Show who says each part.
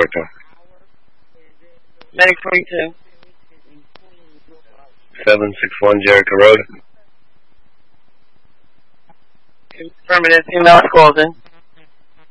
Speaker 1: Puerto?
Speaker 2: Medic 42.
Speaker 1: 761 Jericho Road.
Speaker 2: Affirmative, female Golden.